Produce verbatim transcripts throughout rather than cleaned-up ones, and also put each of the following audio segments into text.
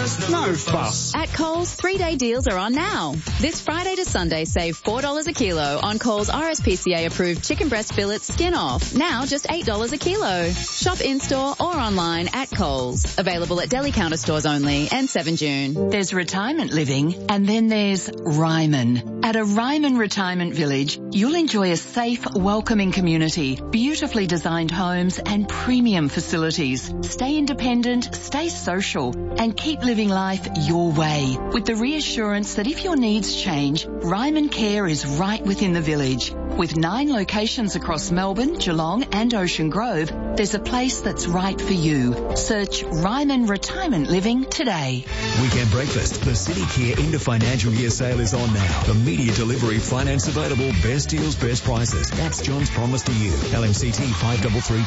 No fuss. At Coles, three-day deals are on now. This Friday to Sunday, save four dollars a kilo on Coles R S P C A-approved chicken breast fillets skin off. Now just eight dollars a kilo. Shop in-store or online at Coles. Available at deli counter stores only and seven June. There's retirement living and then there's Ryman. At a Ryman retirement village, you'll enjoy a safe, welcoming community, beautifully designed homes and premium facilities. Stay independent, stay social and keep living life your way with the reassurance that if your needs change, Ryman Care is right within the village. With nine locations across Melbourne, Geelong and Ocean Grove, there's a place that's right for you. Search Ryman Retirement Living today. Weekend breakfast. The City Kia end of financial year sale is on now. Immediate delivery, finance available, best deals, best prices. That's John's promise to you. L M C T five three three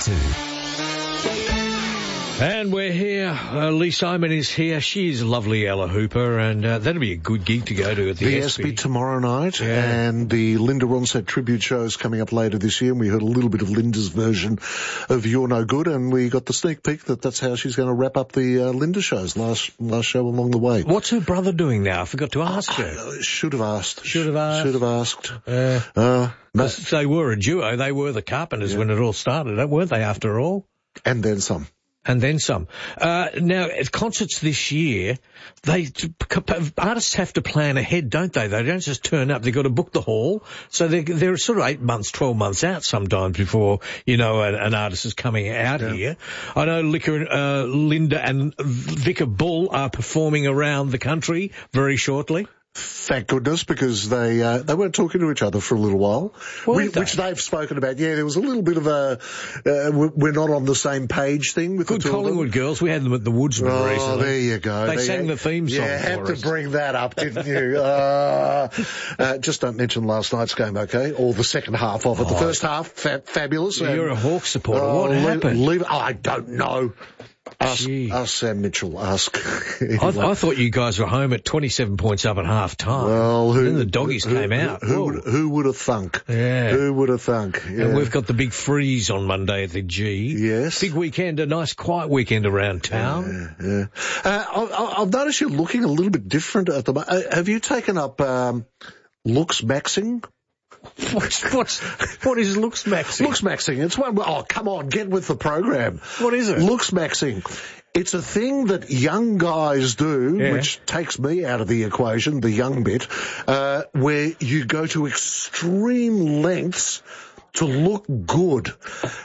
two. And we're here. Uh, Lee Simon is here. She's lovely, Ella Hooper, and uh, that'll be a good gig to go to at the, the S B. S B tomorrow night, yeah. And the Linda Ronstadt tribute show is coming up later this year, and we heard a little bit of Linda's version of You're No Good, and we got the sneak peek that that's how she's going to wrap up the uh, Linda shows, last last show along the way. What's her brother doing now? I forgot to ask her. Uh, should have asked. Should have asked. Should have asked. Uh, uh, but they were a duo. They were the Carpenters yeah. when it all started, weren't they, after all? And then some. And then some. Uh, now, at concerts this year, they, artists have to plan ahead, don't they? They don't just turn up. They've got to book the hall. So they're, they're sort of eight months, twelve months out sometimes before, you know, an, an artist is coming out yeah. here. I know Licker, uh, Linda and Vicar Bull are performing around the country very shortly. Thank goodness, because they uh, they weren't talking to each other for a little while, we, they? which they've spoken about. Yeah, there was a little bit of a uh, we're not on the same page thing with Good the two Collingwood girls. We had them at the Woodsman oh, recently. Oh, there you go. They there sang you, the theme song Yeah, for had us. to bring that up, didn't you? uh, uh, just don't mention last night's game, okay? Or the second half of it. Oh, the first half, fa- fabulous. You're and, a Hawks supporter. Oh, what happened? Leave, leave, I don't know. Ask, ask Sam Mitchell, ask. I, I thought you guys were home at twenty-seven points up at half time. Well, who, then the doggies who, came who, out. Who, would, who would have thunk? Yeah. Who would have thunk? Yeah. And we've got the big freeze on Monday at the G. Yes. Big weekend, a nice quiet weekend around town. Yeah. yeah. Uh, I, I've noticed you're looking a little bit different at the moment. Uh, have you taken up um, looks maxing? What's, what's, what is looks maxing? Looks maxing. It's one, oh, come on, get with the program. What is it? Looks maxing. It's a thing that young guys do, yeah. which takes me out of the equation, the young bit, uh, where you go to extreme lengths to look good.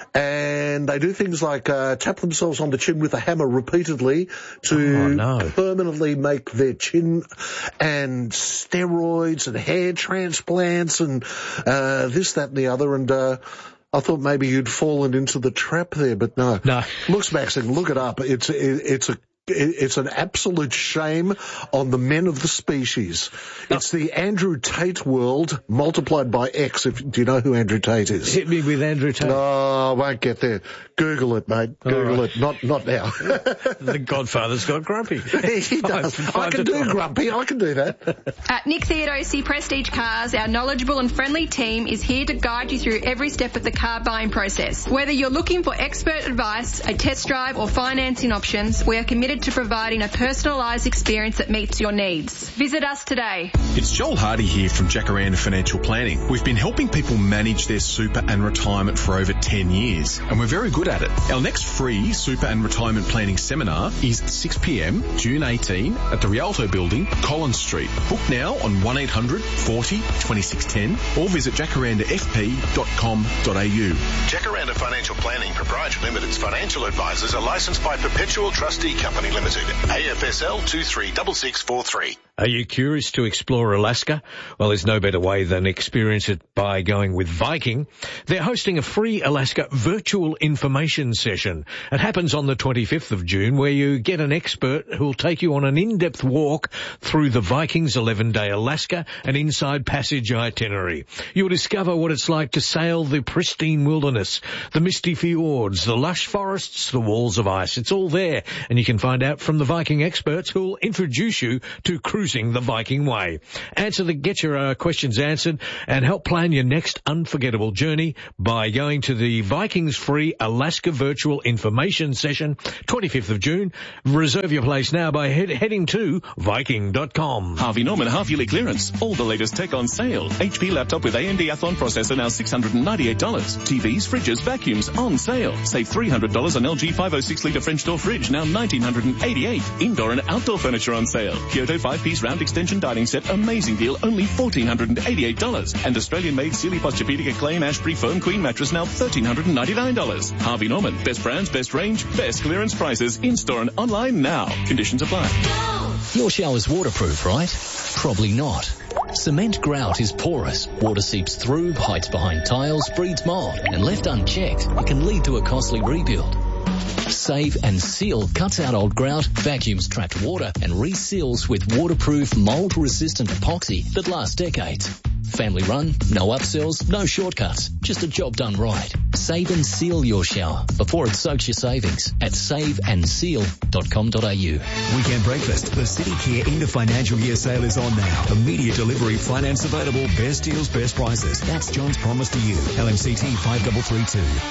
And they do things like uh, tap themselves on the chin with a hammer repeatedly to oh, no. permanently make their chin, and steroids and hair transplants and uh, this, that and the other. And uh, I thought maybe you'd fallen into the trap there, but no. No. Looks maxing, look it up. It's, it, it's a It's an absolute shame on the men of the species. It's the Andrew Tate world multiplied by X. If, do you know who Andrew Tate is? Hit me with Andrew Tate. No, I won't get there. Google it, mate. Google right. it. Not not now. The Godfather's got grumpy. He does. Five, five I can do twelve. Grumpy. I can do that. At Nick Theodosi Prestige Cars, our knowledgeable and friendly team is here to guide you through every step of the car buying process. Whether you're looking for expert advice, a test drive or financing options, we are committed to providing a personalised experience that meets your needs. Visit us today. It's Joel Hardy here from Jacaranda Financial Planning. We've been helping people manage their super and retirement for over ten years, and we're very good at it. Our next free super and retirement planning seminar is six p m, June eighteenth, at the Rialto Building, Collins Street. Book now on one eight hundred forty twenty-six ten or visit jacaranda f p dot com dot a u. Jacaranda Financial Planning Proprietary Limited's financial advisors are licensed by Perpetual Trustee Company Limited, A F S L two three six six four three. Are you curious to explore Alaska? Well, there's no better way than experience it by going with Viking. They're hosting a free Alaska virtual information session. It happens on the twenty-fifth of June, where you get an expert who'll take you on an in-depth walk through the Vikings' eleven-day Alaska and Inside Passage itinerary. You'll discover what it's like to sail the pristine wilderness, the misty fjords, the lush forests, the walls of ice. It's all there, and you can find find out from the Viking experts who'll introduce you to cruising the Viking way. Answer the, get your uh, questions answered and help plan your next unforgettable journey by going to the Vikings free Alaska virtual information session, twenty-fifth of June. Reserve your place now by head, heading to Viking dot com. Harvey Norman half-yearly clearance. All the latest tech on sale. H P laptop with A M D Athlon processor now six hundred ninety-eight dollars. T Vs, fridges, vacuums on sale. Save three hundred dollars on L G five oh six litre French door fridge, now one thousand nine hundred eighty-eight dollars. Indoor and outdoor furniture on sale. Kyoto five-piece round extension dining set, amazing deal, only one thousand four hundred eighty-eight dollars. And Australian-made Sealy Posturepedic Acclaim Ashbury Foam Queen mattress, now one thousand three hundred ninety-nine dollars. Harvey Norman, best brands, best range, best clearance prices, in-store and online now. Conditions apply. Your shower's waterproof, right? Probably not. Cement grout is porous. Water seeps through, hides behind tiles, breeds mold, and left unchecked, it can lead to a costly rebuild. Save and Seal cuts out old grout, vacuums trapped water, and reseals with waterproof, mold-resistant epoxy that lasts decades. Family run, no upsells, no shortcuts, just a job done right. Save and seal your shower before it soaks your savings at save and seal dot com dot a u. Weekend breakfast. The City Care end of financial year sale is on now. Immediate delivery, finance available, best deals, best prices. That's John's promise to you. L M C T five three three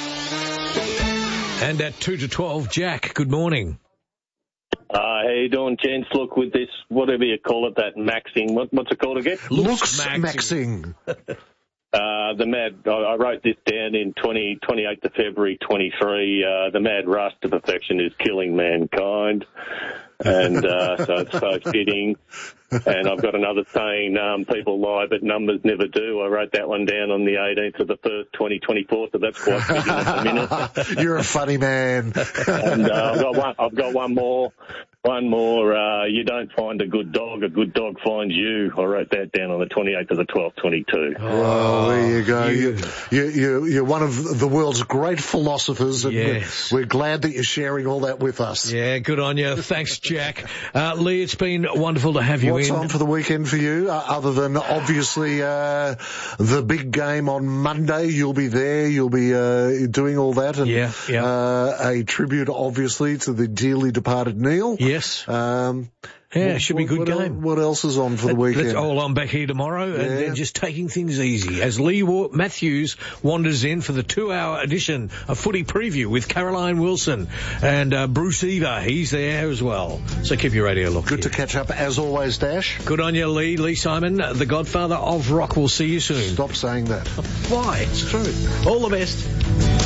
two. And at two to twelve, Jack, good morning. Uh, how you doing, gents? Look, with this, whatever you call it, that maxing, what, what's it called again? Looks maxing. Uh, the mad, I, I wrote this down in twenty, twenty-eighth of February, twenty-three. Uh, the mad rush to perfection is killing mankind. And, uh, so it's so fitting. And I've got another saying, um, people lie, but numbers never do. I wrote that one down on the eighteenth of the first, twenty twenty-four, so that's quite fitting at the minute. You're a funny man. And, uh, I've got one, I've got one more. One more, uh, you don't find a good dog, a good dog finds you. I wrote that down on the twenty-eighth of the twelfth, twenty-two. Oh, there you go. You, you, you, you're one of the world's great philosophers, and yes. we're, we're glad that you're sharing all that with us. Yeah, good on you. Thanks, Jack. Uh, Lee, it's been wonderful to have you What's in. on for the weekend for you, uh, other than obviously uh, the big game on Monday? You'll be there. You'll be uh, doing all that. And, yeah, yeah. Uh, a tribute, obviously, to the dearly departed Neil. Yes. Um, yeah, what, it should be a good what game. El- what else is on for the weekend? That's all on back here tomorrow, yeah. and then just taking things easy as Lee Wa- Matthews wanders in for the two-hour edition of Footy Preview with Caroline Wilson and uh, Bruce Eva. He's there as well. So keep your radio locked. Good here. to catch up as always, Dash. Good on you, Lee. Lee Simon, the godfather of rock. We'll see you soon. Stop saying that. Why? It's true. All the best.